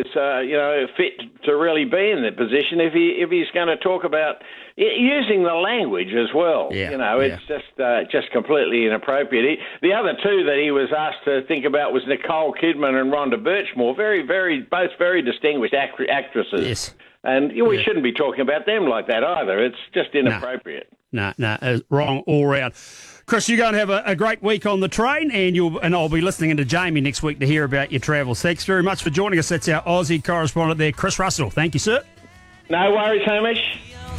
fit to really be in the position if he's going to talk about using the language as well. It's just completely inappropriate. The other two that he was asked to think about was Nicole Kidman and Rhonda Birchmore, both very distinguished actresses. Yes. And we shouldn't be talking about them like that either. It's just inappropriate. No, wrong all round. Chris, you go and have a great week on the train, and I'll be listening to Jamie next week to hear about your travels. Thanks very much for joining us. That's our Aussie correspondent there, Chris Russell. Thank you, sir. No worries, Hamish.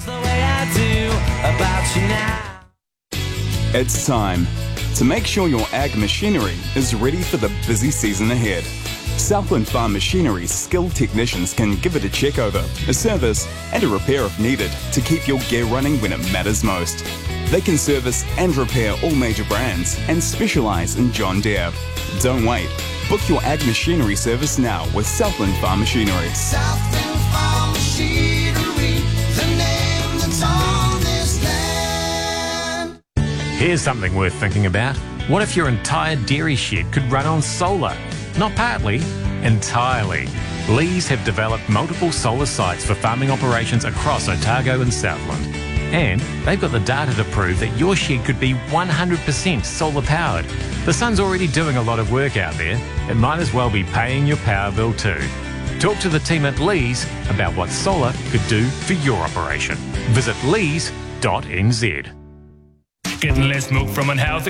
It's time to make sure your ag machinery is ready for the busy season ahead. Southland Farm Machinery's skilled technicians can give it a check over, a service and a repair if needed to keep your gear running when it matters most. They can service and repair all major brands and specialise in John Deere. Don't wait. Book your ag machinery service now with Southland Farm Machinery. Southland Farm Machinery, the name that's on this land. Here's something worth thinking about. What if your entire dairy shed could run on solar? Not partly, entirely. Lees have developed multiple solar sites for farming operations across Otago and Southland. And they've got the data to prove that your shed could be 100% solar powered. The sun's already doing a lot of work out there. It might as well be paying your power bill too. Talk to the team at Lees about what solar could do for your operation. Visit lees.nz. Getting less milk from unhealthy